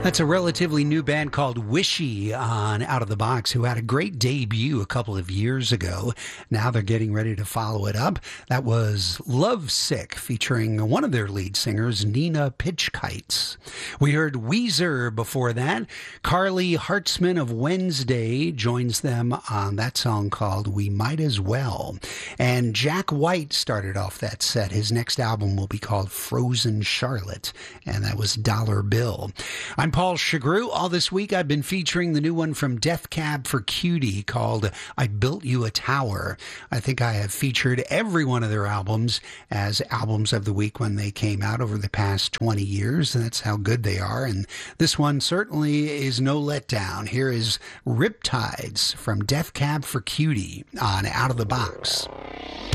That's a relatively new band called Wishy on Out of the Box, who had a great debut a couple of years ago. Now they're getting ready to follow it up. That was Lovesick, featuring one of their lead singers, Nina Pitchkites. We heard Weezer before that. Carly Hartzman of Wednesday joins them on that song called We Might As Well. And Jack White started off that set. His next album will be called Frozen Charlotte, and that was Dollar Bill. I'm Paul Chagru. All this week I've been featuring the new one from Death Cab for Cutie called I Built You a Tower. I think I have featured every one of their albums as albums of the week when they came out over the past 20 years. And that's how good they are. And this one certainly is no letdown. Here is Riptides from Death Cab for Cutie on Out of the Box.